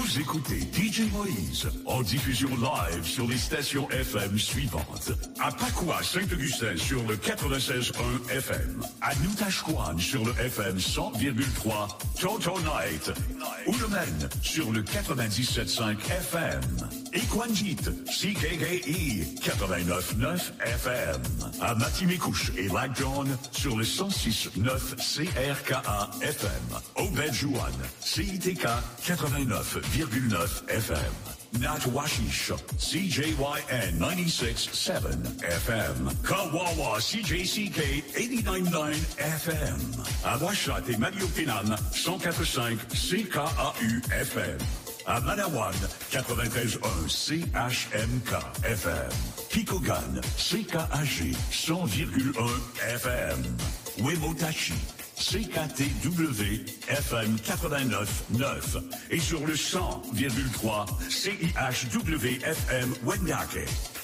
Vous écoutez DJ Moïse en diffusion live sur les stations FM suivantes. À Pacoua, Saint-Augustin sur le 96.1 FM. À Noutachouane sur le FM 100,3 Toto Night. Oulemène sur le 97.5 FM. Equanjit, CKKI 89.9 FM. À Matimekouche et Lac-John sur le 106.9 CRKA FM. Au Benjouane, CITK 89.9 FM. Natwashish, CJYN 96.7 FM. Kawawa, CJCK 89.9 FM. À Ouachat et Maliopinan, 104.5 CKAU FM. À Manawan, 93.1 CHMK FM. Kikogan, CKAG, 100,1 FM. Wemotachi, CKTW, FM 89.9. Et sur le 100,3 CIHW FM Wendake.